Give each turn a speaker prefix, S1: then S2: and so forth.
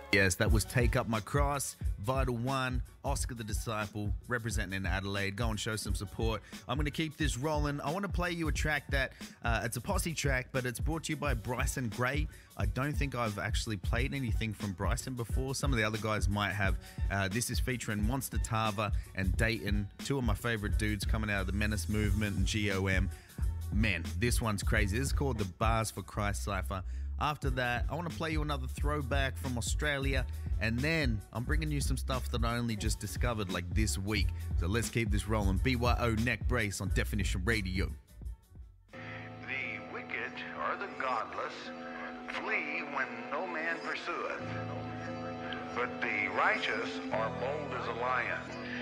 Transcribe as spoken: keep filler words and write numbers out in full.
S1: Yes, that was Take Up My Cross, Vital One, Oscar the Disciple, representing in Adelaide. Go and show some support. I'm going to keep this rolling. I want to play you a track that, uh, it's a posse track, but it's brought to you by Bryson Gray. I don't think I've actually played anything from Bryson before. Some of the other guys might have. Uh, this is featuring Monster Tava and Dayton, two of my favorite dudes coming out of the Menace movement and G O M. Man, this one's crazy. This is called the Bars for Christ Cypher. After that, I want to play you another throwback from Australia, and then I'm bringing you some stuff that I only just discovered like this week. So let's keep this rolling. B Y O Neck Brace on Definition Radio.
S2: The wicked or the godless flee when no man pursueth, but the righteous are bold as a lion.